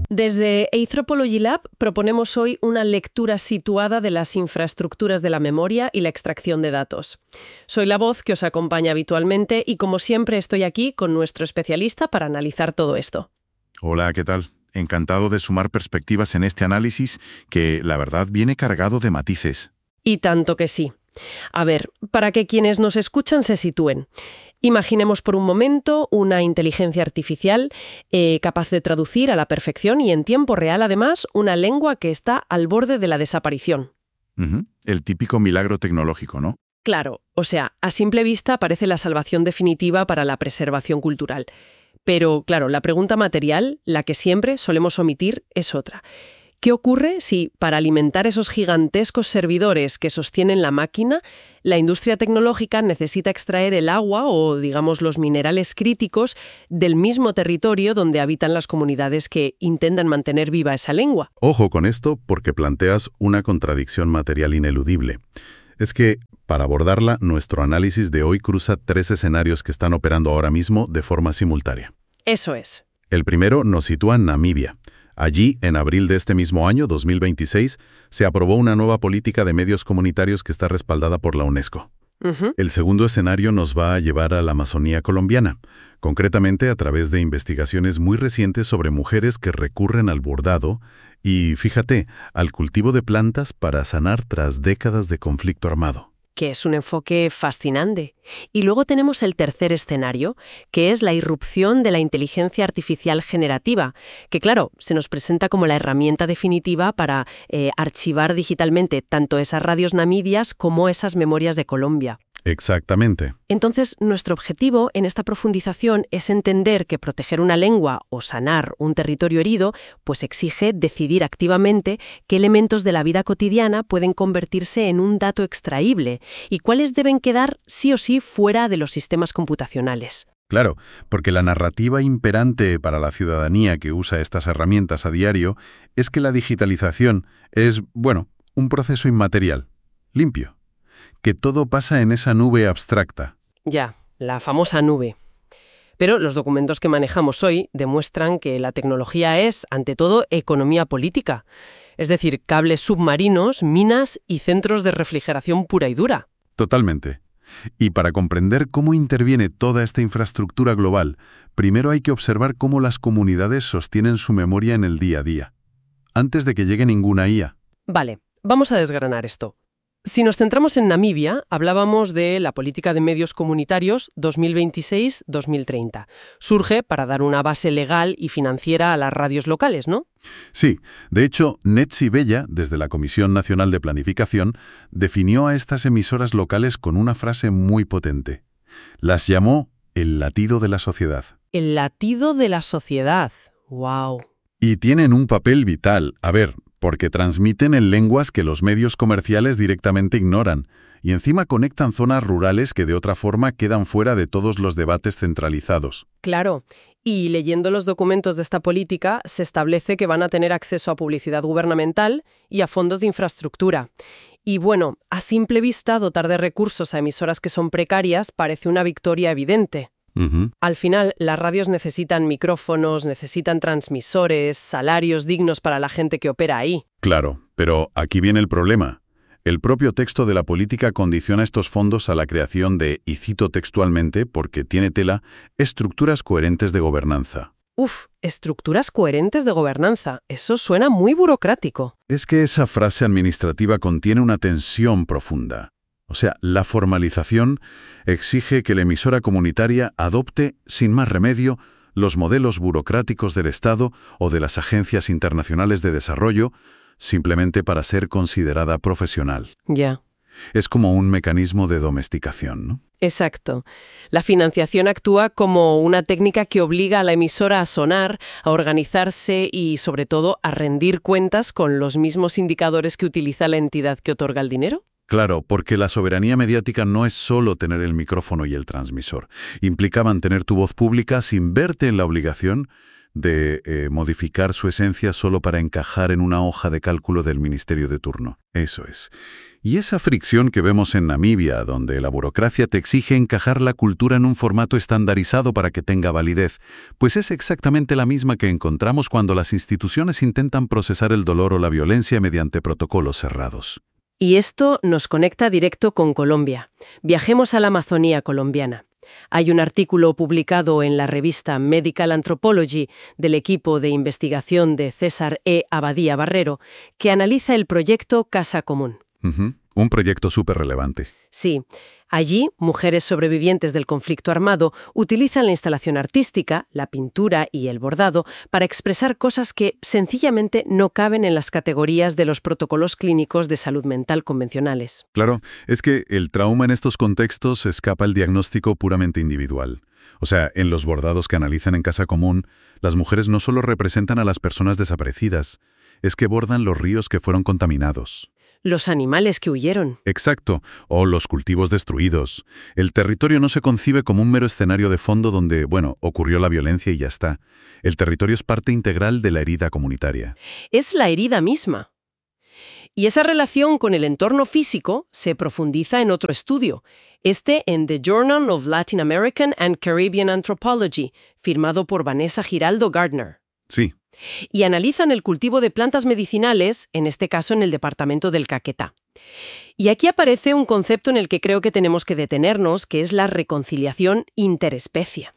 Desde Anthropology Lab proponemos hoy una lectura situada de las infraestructuras de la memoria y la extracción de datos. Soy la voz que os acompaña habitualmente y, como siempre, estoy aquí con nuestro especialista para analizar todo esto. Hola, ¿qué tal? Encantado de sumar perspectivas en este análisis que, la verdad, viene cargado de matices. Y tanto que sí. A ver, para que quienes nos escuchan se sitúen. Imaginemos por un momento una inteligencia artificial capaz de traducir a la perfección y en tiempo real, además, una lengua que está al borde de la desaparición. El típico milagro tecnológico, ¿no? Claro, o sea, a simple vista parece la salvación definitiva para la preservación cultural. Pero, claro, la pregunta material, la que siempre solemos omitir, es otra. ¿Qué ocurre si, para alimentar esos gigantescos servidores que sostienen la máquina, la industria tecnológica necesita extraer el agua o, digamos, los minerales críticos del mismo territorio donde habitan las comunidades que intentan mantener viva esa lengua? Ojo con esto porque planteas una contradicción material ineludible. Es que, para abordarla, nuestro análisis de hoy cruza 3 escenarios que están operando ahora mismo de forma simultánea. Eso es. El primero nos sitúa en Namibia. Allí, en abril de este mismo año, 2026, se aprobó una nueva política de medios comunitarios que está respaldada por la UNESCO. El segundo escenario nos va a llevar a la Amazonía colombiana, concretamente a través de investigaciones muy recientes sobre mujeres que recurren al bordado y, fíjate, al cultivo de plantas para sanar tras décadas de conflicto armado. Que es un enfoque fascinante. Y luego tenemos el tercer escenario, que es la irrupción de la inteligencia artificial generativa, que claro, se nos presenta como la herramienta definitiva para archivar digitalmente tanto esas radios namibias como esas memorias de Colombia. Exactamente. Entonces, nuestro objetivo en esta profundización es entender que proteger una lengua o sanar un territorio herido, pues exige decidir activamente qué elementos de la vida cotidiana pueden convertirse en un dato extraíble y cuáles deben quedar sí o sí fuera de los sistemas computacionales. Claro, porque la narrativa imperante para la ciudadanía que usa estas herramientas a diario es que la digitalización es, un proceso inmaterial, limpio. Que todo pasa en esa nube abstracta. Ya, la famosa nube. Pero los documentos que manejamos hoy demuestran que la tecnología es, ante todo, economía política. Es decir, cables submarinos, minas y centros de refrigeración pura y dura. Totalmente. Y para comprender cómo interviene toda esta infraestructura global, primero hay que observar cómo las comunidades sostienen su memoria en el día a día, antes de que llegue ninguna IA. Vale, vamos a desgranar esto. Si nos centramos en Namibia, hablábamos de la política de medios comunitarios 2026-2030. Surge para dar una base legal y financiera a las radios locales, ¿no? Sí. De hecho, Netsi Bella, desde la Comisión Nacional de Planificación, definió a estas emisoras locales con una frase muy potente. Las llamó el latido de la sociedad. El latido de la sociedad. ¡Wow! Y tienen un papel vital. Porque transmiten en lenguas que los medios comerciales directamente ignoran, y encima conectan zonas rurales que de otra forma quedan fuera de todos los debates centralizados. Claro, y leyendo los documentos de esta política se establece que van a tener acceso a publicidad gubernamental y a fondos de infraestructura. Y bueno, a simple vista, dotar de recursos a emisoras que son precarias parece una victoria evidente. Al final, las radios necesitan micrófonos, necesitan transmisores, salarios dignos para la gente que opera ahí. Claro, pero aquí viene el problema. El propio texto de la política condiciona estos fondos a la creación de, y cito textualmente porque tiene tela, estructuras coherentes de gobernanza. Estructuras coherentes de gobernanza. Eso suena muy burocrático. Es que esa frase administrativa contiene una tensión profunda. O sea, la formalización exige que la emisora comunitaria adopte, sin más remedio, los modelos burocráticos del Estado o de las agencias internacionales de desarrollo, simplemente para ser considerada profesional. Ya. Es como un mecanismo de domesticación, ¿no? Exacto. La financiación actúa como una técnica que obliga a la emisora a sonar, a organizarse y, sobre todo, a rendir cuentas con los mismos indicadores que utiliza la entidad que otorga el dinero. Claro, porque la soberanía mediática no es solo tener el micrófono y el transmisor. Implica mantener tu voz pública sin verte en la obligación de modificar su esencia solo para encajar en una hoja de cálculo del ministerio de turno. Eso es. Y esa fricción que vemos en Namibia, donde la burocracia te exige encajar la cultura en un formato estandarizado para que tenga validez, pues es exactamente la misma que encontramos cuando las instituciones intentan procesar el dolor o la violencia mediante protocolos cerrados. Y esto nos conecta directo con Colombia. Viajemos a la Amazonía colombiana. Hay un artículo publicado en la revista Medical Anthropology del equipo de investigación de César E. Abadía Barrero que analiza el proyecto Casa Común. Un proyecto súper relevante. Sí. Allí, mujeres sobrevivientes del conflicto armado utilizan la instalación artística, la pintura y el bordado para expresar cosas que sencillamente no caben en las categorías de los protocolos clínicos de salud mental convencionales. Claro, es que el trauma en estos contextos escapa al diagnóstico puramente individual. O sea, en los bordados que analizan en Casa Común, las mujeres no solo representan a las personas desaparecidas, es que bordan los ríos que fueron contaminados. Los animales que huyeron. Exacto, o los cultivos destruidos. El territorio no se concibe como un mero escenario de fondo donde, ocurrió la violencia y ya está. El territorio es parte integral de la herida comunitaria. Es la herida misma. Y esa relación con el entorno físico se profundiza en otro estudio, en The Journal of Latin American and Caribbean Anthropology, firmado por Vanessa Giraldo Gardner. Sí. Y analizan el cultivo de plantas medicinales, en este caso en el departamento del Caquetá. Y aquí aparece un concepto en el que creo que tenemos que detenernos, que es la reconciliación interespecie.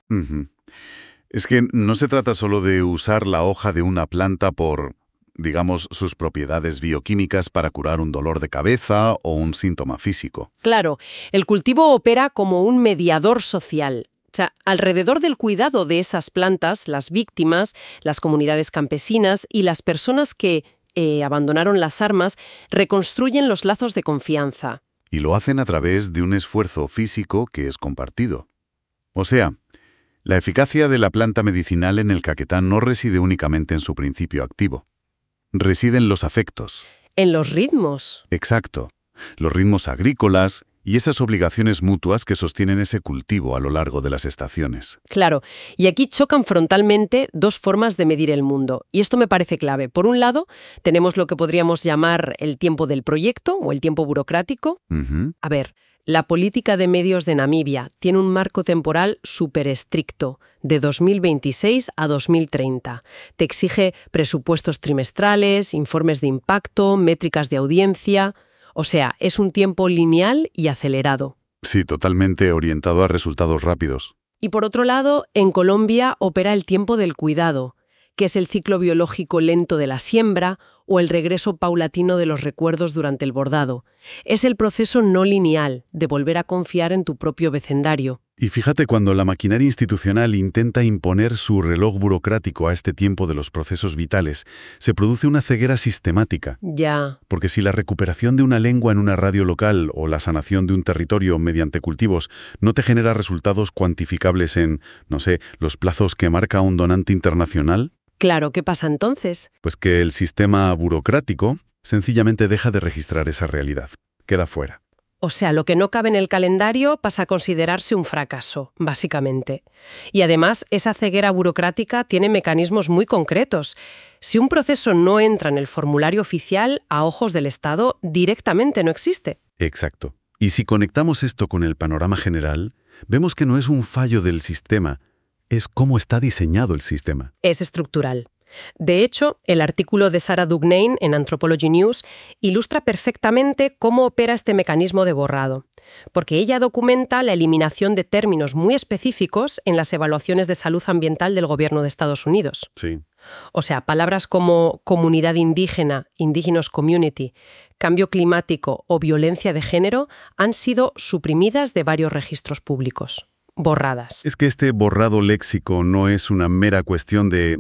Es que no se trata solo de usar la hoja de una planta por, digamos, sus propiedades bioquímicas para curar un dolor de cabeza o un síntoma físico. Claro, el cultivo opera como un mediador social. O sea, alrededor del cuidado de esas plantas, las víctimas, las comunidades campesinas y las personas que abandonaron las armas reconstruyen los lazos de confianza. Y lo hacen a través de un esfuerzo físico que es compartido. O sea, la eficacia de la planta medicinal en el Caquetá no reside únicamente en su principio activo. Reside en los afectos. En los ritmos. Exacto. Los ritmos agrícolas y esas obligaciones mutuas que sostienen ese cultivo a lo largo de las estaciones. Claro, y aquí chocan frontalmente dos formas de medir el mundo, y esto me parece clave. Por un lado, tenemos lo que podríamos llamar el tiempo del proyecto o el tiempo burocrático. A ver, la política de medios de Namibia tiene un marco temporal súper estricto, de 2026 a 2030. Te exige presupuestos trimestrales, informes de impacto, métricas de audiencia. O sea, es un tiempo lineal y acelerado. Sí, totalmente orientado a resultados rápidos. Y por otro lado, en Colombia opera el tiempo del cuidado, que es el ciclo biológico lento de la siembra o el regreso paulatino de los recuerdos durante el bordado. Es el proceso no lineal de volver a confiar en tu propio vecindario. Y fíjate cuando la maquinaria institucional intenta imponer su reloj burocrático a este tiempo de los procesos vitales, se produce una ceguera sistemática. Ya. Porque si la recuperación de una lengua en una radio local o la sanación de un territorio mediante cultivos no te genera resultados cuantificables en, los plazos que marca un donante internacional... Claro, ¿qué pasa entonces? Pues que el sistema burocrático sencillamente deja de registrar esa realidad. Queda fuera. O sea, lo que no cabe en el calendario pasa a considerarse un fracaso, básicamente. Y además, esa ceguera burocrática tiene mecanismos muy concretos. Si un proceso no entra en el formulario oficial, a ojos del Estado, directamente no existe. Exacto. Y si conectamos esto con el panorama general, vemos que no es un fallo del sistema, es cómo está diseñado el sistema. Es estructural. De hecho, el artículo de Sarah Dugnane en Anthropology News ilustra perfectamente cómo opera este mecanismo de borrado, porque ella documenta la eliminación de términos muy específicos en las evaluaciones de salud ambiental del gobierno de Estados Unidos. Sí. O sea, palabras como comunidad indígena, indigenous community, cambio climático o violencia de género han sido suprimidas de varios registros públicos. Borradas. Es que este borrado léxico no es una mera cuestión de,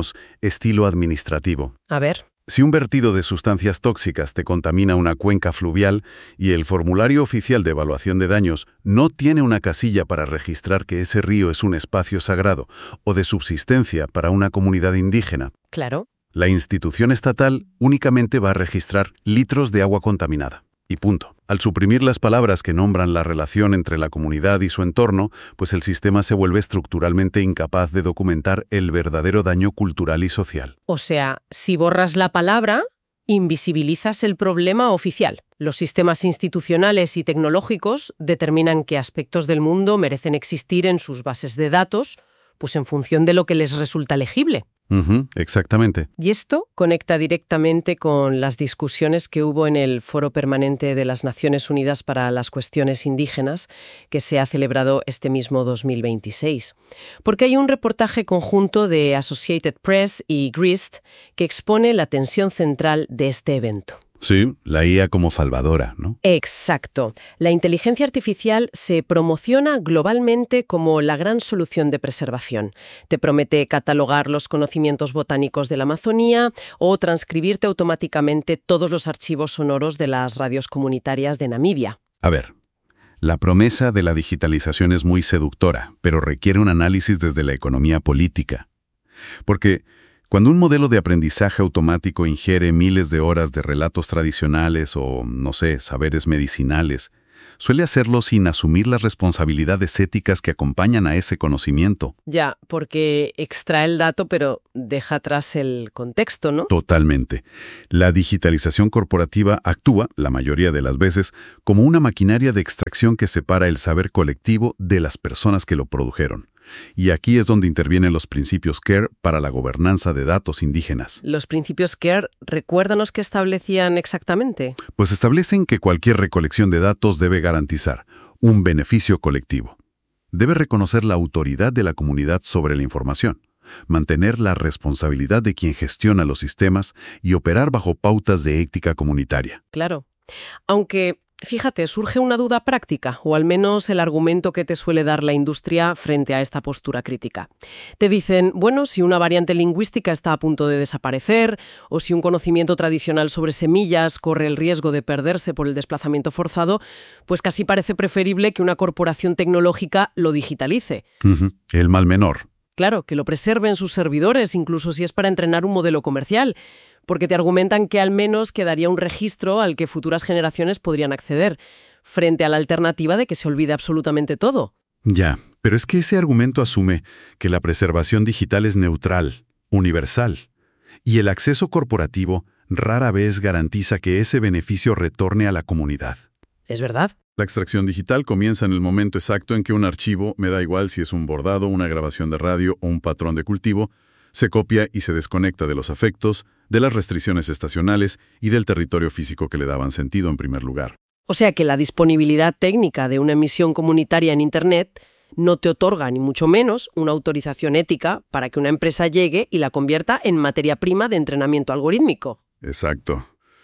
estilo administrativo. A ver. Si un vertido de sustancias tóxicas te contamina una cuenca fluvial y el formulario oficial de evaluación de daños no tiene una casilla para registrar que ese río es un espacio sagrado o de subsistencia para una comunidad indígena, claro, la institución estatal únicamente va a registrar litros de agua contaminada. y punto. Al suprimir las palabras que nombran la relación entre la comunidad y su entorno, pues el sistema se vuelve estructuralmente incapaz de documentar el verdadero daño cultural y social. O sea, si borras la palabra, invisibilizas el problema oficial. Los sistemas institucionales y tecnológicos determinan qué aspectos del mundo merecen existir en sus bases de datos, pues en función de lo que les resulta legible. Exactamente. Y esto conecta directamente con las discusiones que hubo en el Foro Permanente de las Naciones Unidas para las Cuestiones Indígenas, que se ha celebrado este mismo 2026. Porque hay un reportaje conjunto de Associated Press y Grist que expone la tensión central de este evento. Sí, la IA como salvadora, ¿no? Exacto. La inteligencia artificial se promociona globalmente como la gran solución de preservación. Te promete catalogar los conocimientos botánicos de la Amazonía o transcribirte automáticamente todos los archivos sonoros de las radios comunitarias de Namibia. A ver, la promesa de la digitalización es muy seductora, pero requiere un análisis desde la economía política. Porque cuando un modelo de aprendizaje automático ingiere miles de horas de relatos tradicionales o, no sé, saberes medicinales, suele hacerlo sin asumir las responsabilidades éticas que acompañan a ese conocimiento. Ya, porque extrae el dato, pero deja atrás el contexto, ¿no? Totalmente. La digitalización corporativa actúa, la mayoría de las veces, como una maquinaria de extracción que separa el saber colectivo de las personas que lo produjeron. Y aquí es donde intervienen los principios CARE para la gobernanza de datos indígenas. Los principios CARE, recuérdanos qué establecían exactamente. Pues establecen que cualquier recolección de datos debe garantizar un beneficio colectivo. Debe reconocer la autoridad de la comunidad sobre la información, mantener la responsabilidad de quien gestiona los sistemas y operar bajo pautas de ética comunitaria. Claro. Aunque, fíjate, surge una duda práctica, o al menos el argumento que te suele dar la industria frente a esta postura crítica. Te dicen, bueno, si una variante lingüística está a punto de desaparecer, o si un conocimiento tradicional sobre semillas corre el riesgo de perderse por el desplazamiento forzado, pues casi parece preferible que una corporación tecnológica lo digitalice. El mal menor. Claro, que lo preserve en sus servidores, incluso si es para entrenar un modelo comercial, porque te argumentan que al menos quedaría un registro al que futuras generaciones podrían acceder, frente a la alternativa de que se olvide absolutamente todo. Ya, pero es que ese argumento asume que la preservación digital es neutral, universal, y el acceso corporativo rara vez garantiza que ese beneficio retorne a la comunidad. ¿Es verdad? La extracción digital comienza en el momento exacto en que un archivo, me da igual si es un bordado, una grabación de radio o un patrón de cultivo, se copia y se desconecta de los afectos, de las restricciones estacionales y del territorio físico que le daban sentido en primer lugar. O sea que la disponibilidad técnica de una emisión comunitaria en Internet no te otorga, ni mucho menos, una autorización ética para que una empresa llegue y la convierta en materia prima de entrenamiento algorítmico. Exacto.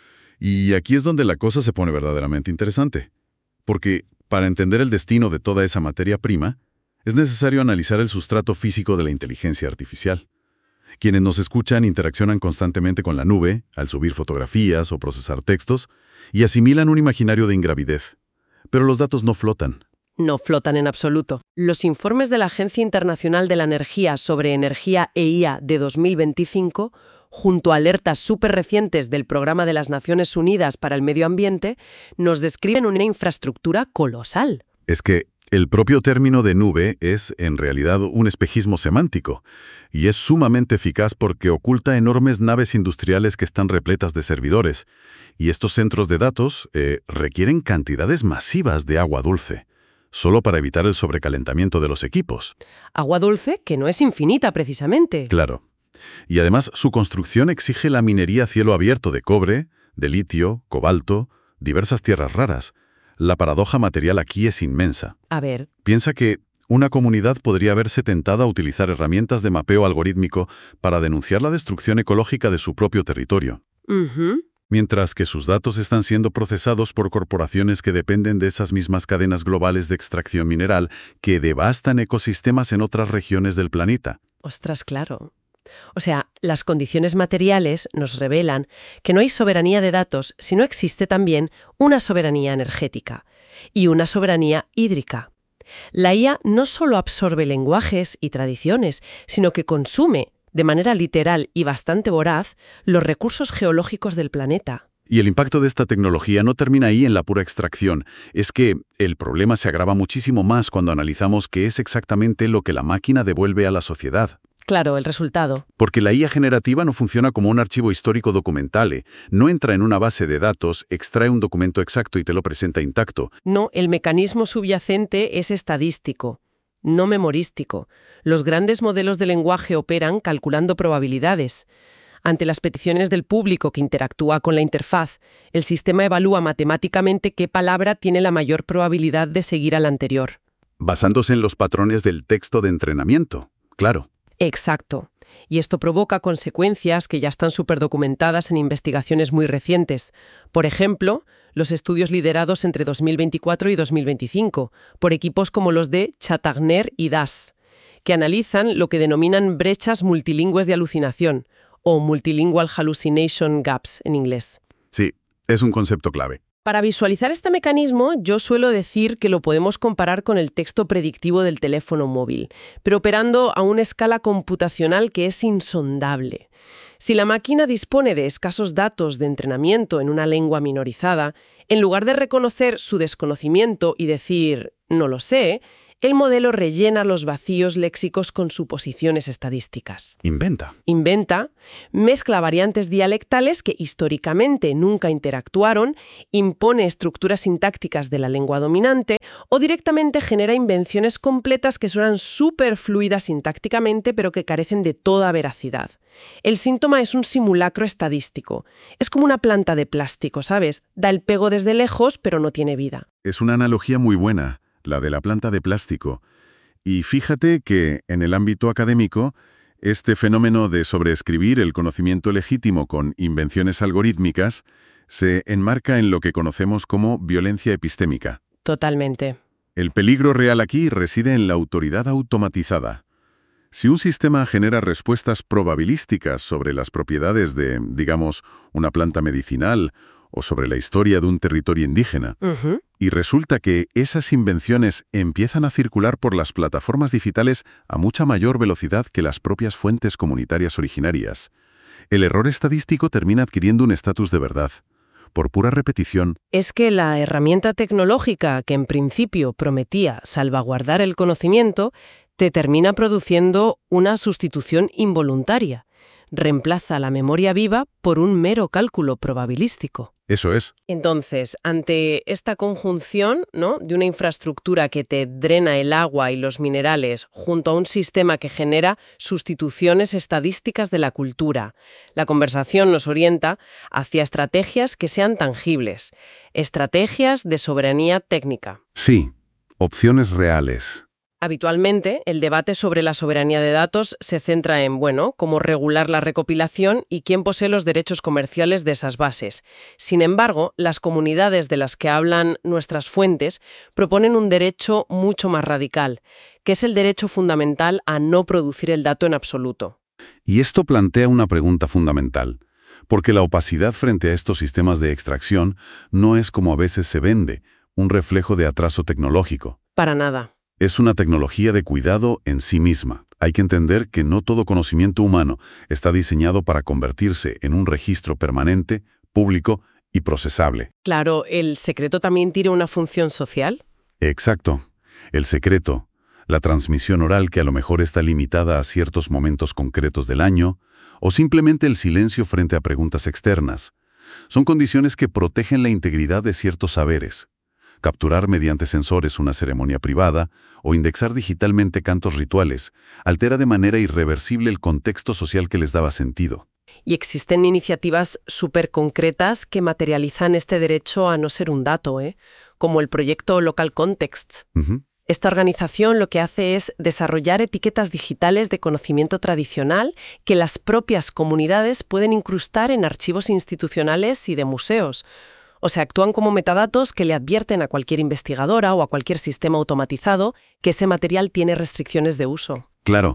Y aquí es donde la cosa se pone verdaderamente interesante. Porque para entender el destino de toda esa materia prima, es necesario analizar el sustrato físico de la inteligencia artificial. Quienes nos escuchan interaccionan constantemente con la nube, al subir fotografías o procesar textos, y asimilan un imaginario de ingravidez. Pero los datos no flotan. No flotan en absoluto. Los informes de la Agencia Internacional de la Energía sobre Energía e IA de 2025, junto a alertas súper recientes del Programa de las Naciones Unidas para el Medio Ambiente, nos describen una infraestructura colosal. Es que el propio término de nube es, en realidad, un espejismo semántico, y es sumamente eficaz porque oculta enormes naves industriales que están repletas de servidores, y estos centros de datos requieren cantidades masivas de agua dulce, solo para evitar el sobrecalentamiento de los equipos. Agua dulce que no es infinita, precisamente. Claro. Y además, su construcción exige la minería a cielo abierto de cobre, de litio, cobalto, diversas tierras raras. La paradoja material aquí es inmensa. A ver. Piensa que una comunidad podría verse tentada a utilizar herramientas de mapeo algorítmico para denunciar la destrucción ecológica de su propio territorio. Mientras que sus datos están siendo procesados por corporaciones que dependen de esas mismas cadenas globales de extracción mineral que devastan ecosistemas en otras regiones del planeta. Ostras, claro. O sea, las condiciones materiales nos revelan que no hay soberanía de datos si no existe también una soberanía energética y una soberanía hídrica. La IA no solo absorbe lenguajes y tradiciones, sino que consume, de manera literal y bastante voraz, los recursos geológicos del planeta. Y el impacto de esta tecnología no termina ahí en la pura extracción. Es que el problema se agrava muchísimo más cuando analizamos qué es exactamente lo que la máquina devuelve a la sociedad. Claro, el resultado. Porque la IA generativa no funciona como un archivo histórico documental. No entra en una base de datos, extrae un documento exacto y te lo presenta intacto. No, el mecanismo subyacente es estadístico, no memorístico. Los grandes modelos de lenguaje operan calculando probabilidades. Ante las peticiones del público que interactúa con la interfaz, el sistema evalúa matemáticamente qué palabra tiene la mayor probabilidad de seguir a la anterior. Basándose en los patrones del texto de entrenamiento, claro. Exacto. Y esto provoca consecuencias que ya están superdocumentadas en investigaciones muy recientes. Por ejemplo, los estudios liderados entre 2024 y 2025 por equipos como los de Chatagner y Das, que analizan lo que denominan brechas multilingües de alucinación, o Multilingual Hallucination Gaps en inglés. Sí, es un concepto clave. Para visualizar este mecanismo, yo suelo decir que lo podemos comparar con el texto predictivo del teléfono móvil, pero operando a una escala computacional que es insondable. Si la máquina dispone de escasos datos de entrenamiento en una lengua minorizada, en lugar de reconocer su desconocimiento y decir «no lo sé», el modelo rellena los vacíos léxicos con suposiciones estadísticas. Inventa, mezcla variantes dialectales que históricamente nunca interactuaron, impone estructuras sintácticas de la lengua dominante o directamente genera invenciones completas que suenan súper fluidas sintácticamente pero que carecen de toda veracidad. El síntoma es un simulacro estadístico. Es como una planta de plástico, ¿sabes? Da el pego desde lejos pero no tiene vida. Es una analogía muy buena, la de la planta de plástico. Y fíjate que, en el ámbito académico, este fenómeno de sobreescribir el conocimiento legítimo con invenciones algorítmicas se enmarca en lo que conocemos como violencia epistémica. Totalmente. El peligro real aquí reside en la autoridad automatizada. Si un sistema genera respuestas probabilísticas sobre las propiedades de, digamos, una planta medicinal o sobre la historia de un territorio indígena, y resulta que esas invenciones empiezan a circular por las plataformas digitales a mucha mayor velocidad que las propias fuentes comunitarias originarias, el error estadístico termina adquiriendo un estatus de verdad. Por pura repetición. Es que la herramienta tecnológica que en principio prometía salvaguardar el conocimiento te termina produciendo una sustitución involuntaria. Reemplaza la memoria viva por un mero cálculo probabilístico. Eso es. Entonces, ante esta conjunción, ¿no?, de una infraestructura que te drena el agua y los minerales junto a un sistema que genera sustituciones estadísticas de la cultura, la conversación nos orienta hacia estrategias que sean tangibles, estrategias de soberanía técnica. Sí, opciones reales. Habitualmente, el debate sobre la soberanía de datos se centra en, cómo regular la recopilación y quién posee los derechos comerciales de esas bases. Sin embargo, las comunidades de las que hablan nuestras fuentes proponen un derecho mucho más radical, que es el derecho fundamental a no producir el dato en absoluto. Y esto plantea una pregunta fundamental, porque la opacidad frente a estos sistemas de extracción no es como a veces se vende, un reflejo de atraso tecnológico. Para nada. Es una tecnología de cuidado en sí misma. Hay que entender que no todo conocimiento humano está diseñado para convertirse en un registro permanente, público y procesable. Claro, ¿el secreto también tiene una función social? Exacto. El secreto, la transmisión oral que a lo mejor está limitada a ciertos momentos concretos del año, o simplemente el silencio frente a preguntas externas, son condiciones que protegen la integridad de ciertos saberes. Capturar mediante sensores una ceremonia privada o indexar digitalmente cantos rituales altera de manera irreversible el contexto social que les daba sentido. Y existen iniciativas súper concretas que materializan este derecho a no ser un dato, como el proyecto Local Contexts. Esta organización lo que hace es desarrollar etiquetas digitales de conocimiento tradicional que las propias comunidades pueden incrustar en archivos institucionales y de museos. O sea, actúan como metadatos que le advierten a cualquier investigadora o a cualquier sistema automatizado que ese material tiene restricciones de uso. Claro,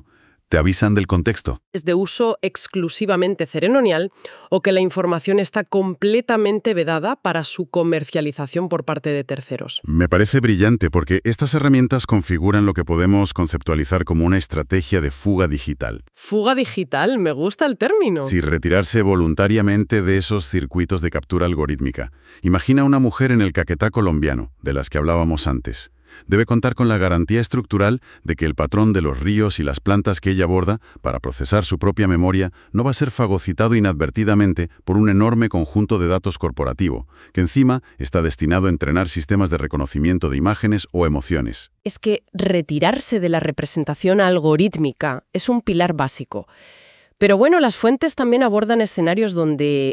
Te avisan del contexto. Es de uso exclusivamente ceremonial o que la información está completamente vedada para su comercialización por parte de terceros. Me parece brillante porque estas herramientas configuran lo que podemos conceptualizar como una estrategia de fuga digital. Fuga digital, me gusta el término. Sí, retirarse voluntariamente de esos circuitos de captura algorítmica. Imagina una mujer en el Caquetá colombiano, de las que hablábamos antes. Debe contar con la garantía estructural de que el patrón de los ríos y las plantas que ella aborda para procesar su propia memoria no va a ser fagocitado inadvertidamente por un enorme conjunto de datos corporativo, que encima está destinado a entrenar sistemas de reconocimiento de imágenes o emociones. Es que retirarse de la representación algorítmica es un pilar básico. Pero bueno, las fuentes también abordan escenarios donde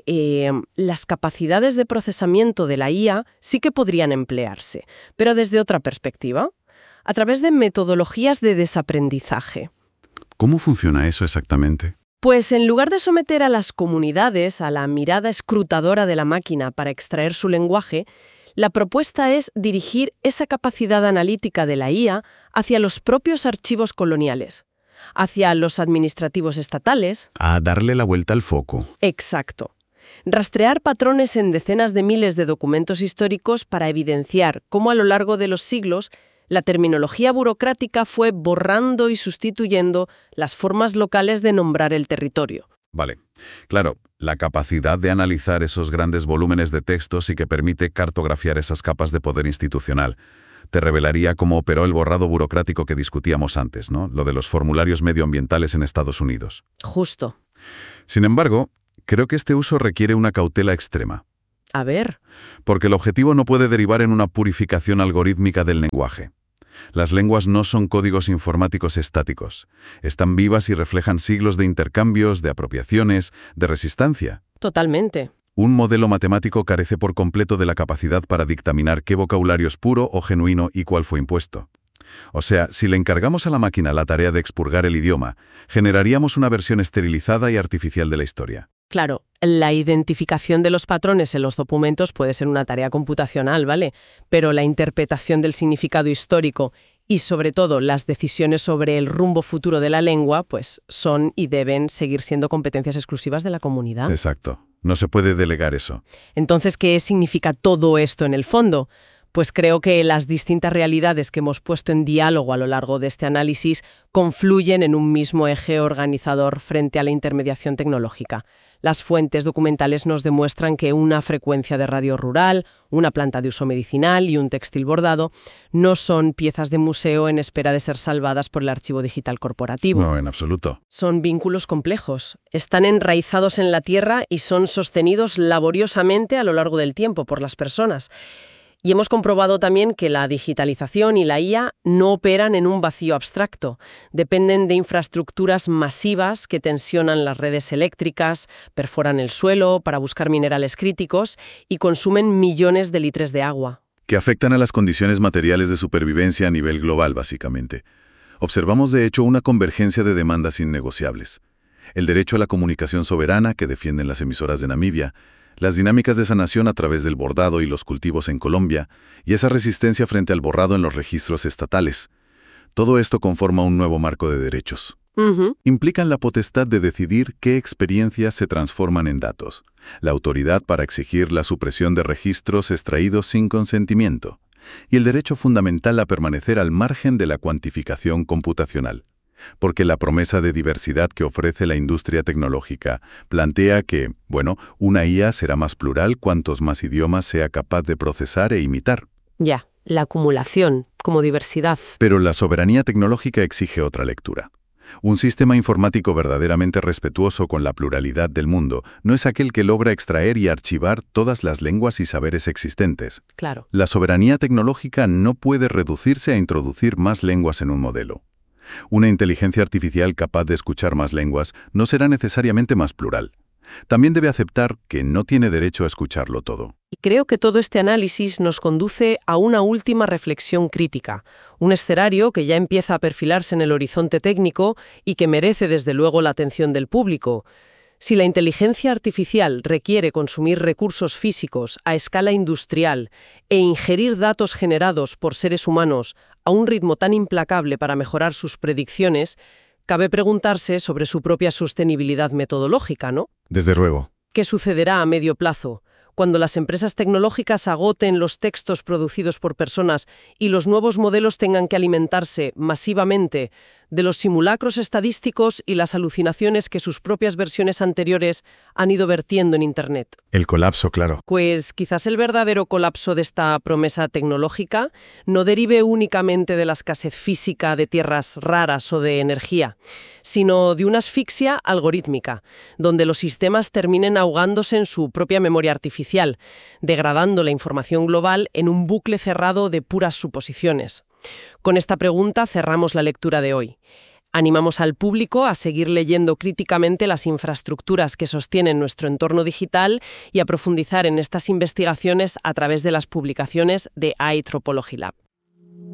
las capacidades de procesamiento de la IA sí que podrían emplearse, pero desde otra perspectiva, a través de metodologías de desaprendizaje. ¿Cómo funciona eso exactamente? Pues en lugar de someter a las comunidades a la mirada escrutadora de la máquina para extraer su lenguaje, la propuesta es dirigir esa capacidad analítica de la IA hacia los propios archivos coloniales, hacia los administrativos estatales. A darle la vuelta al foco. Exacto. Rastrear patrones en decenas de miles de documentos históricos para evidenciar cómo a lo largo de los siglos la terminología burocrática fue borrando y sustituyendo las formas locales de nombrar el territorio. Vale. Claro, la capacidad de analizar esos grandes volúmenes de textos y que permite cartografiar esas capas de poder institucional. Te revelaría cómo operó el borrado burocrático que discutíamos antes, ¿no? Lo de los formularios medioambientales en Estados Unidos. Justo. Sin embargo, creo que este uso requiere una cautela extrema. A ver. Porque el objetivo no puede derivar en una purificación algorítmica del lenguaje. Las lenguas no son códigos informáticos estáticos. Están vivas y reflejan siglos de intercambios, de apropiaciones, de resistencia. Totalmente. Un modelo matemático carece por completo de la capacidad para dictaminar qué vocabulario es puro o genuino y cuál fue impuesto. O sea, si le encargamos a la máquina la tarea de expurgar el idioma, generaríamos una versión esterilizada y artificial de la historia. Claro, la identificación de los patrones en los documentos puede ser una tarea computacional, ¿vale? Pero la interpretación del significado histórico y, sobre todo, las decisiones sobre el rumbo futuro de la lengua, pues son y deben seguir siendo competencias exclusivas de la comunidad. Exacto. No se puede delegar eso. Entonces, ¿qué significa todo esto en el fondo? Pues creo que las distintas realidades que hemos puesto en diálogo a lo largo de este análisis confluyen en un mismo eje organizador frente a la intermediación tecnológica. Las fuentes documentales nos demuestran que una frecuencia de radio rural, una planta de uso medicinal y un textil bordado no son piezas de museo en espera de ser salvadas por el archivo digital corporativo. No, en absoluto. Son vínculos complejos. Están enraizados en la tierra y son sostenidos laboriosamente a lo largo del tiempo por las personas. Y hemos comprobado también que la digitalización y la IA no operan en un vacío abstracto. Dependen de infraestructuras masivas que tensionan las redes eléctricas, perforan el suelo para buscar minerales críticos y consumen millones de litros de agua. Que afectan a las condiciones materiales de supervivencia a nivel global, básicamente. Observamos, de hecho, una convergencia de demandas innegociables. El derecho a la comunicación soberana que defienden las emisoras de Namibia, las dinámicas de sanación a través del bordado y los cultivos en Colombia, y esa resistencia frente al borrado en los registros estatales. Todo esto conforma un nuevo marco de derechos. Implican la potestad de decidir qué experiencias se transforman en datos, la autoridad para exigir la supresión de registros extraídos sin consentimiento, y el derecho fundamental a permanecer al margen de la cuantificación computacional. Porque la promesa de diversidad que ofrece la industria tecnológica plantea que, una IA será más plural cuantos más idiomas sea capaz de procesar e imitar. Ya, la acumulación como diversidad. Pero la soberanía tecnológica exige otra lectura. Un sistema informático verdaderamente respetuoso con la pluralidad del mundo no es aquel que logra extraer y archivar todas las lenguas y saberes existentes. Claro. La soberanía tecnológica no puede reducirse a introducir más lenguas en un modelo. Una inteligencia artificial capaz de escuchar más lenguas no será necesariamente más plural. También debe aceptar que no tiene derecho a escucharlo todo. Y creo que todo este análisis nos conduce a una última reflexión crítica, un escenario que ya empieza a perfilarse en el horizonte técnico y que merece desde luego la atención del público. Si la inteligencia artificial requiere consumir recursos físicos a escala industrial e ingerir datos generados por seres humanos a un ritmo tan implacable para mejorar sus predicciones, cabe preguntarse sobre su propia sostenibilidad metodológica, ¿no? Desde luego. ¿Qué sucederá a medio plazo? Cuando las empresas tecnológicas agoten los textos producidos por personas y los nuevos modelos tengan que alimentarse masivamente de los simulacros estadísticos y las alucinaciones que sus propias versiones anteriores han ido vertiendo en Internet. El colapso, claro. Pues quizás el verdadero colapso de esta promesa tecnológica no derive únicamente de la escasez física de tierras raras o de energía, sino de una asfixia algorítmica, donde los sistemas terminen ahogándose en su propia memoria artificial, degradando la información global en un bucle cerrado de puras suposiciones. Con esta pregunta cerramos la lectura de hoy. Animamos al público a seguir leyendo críticamente las infraestructuras que sostienen nuestro entorno digital y a profundizar en estas investigaciones a través de las publicaciones de iTropology Lab.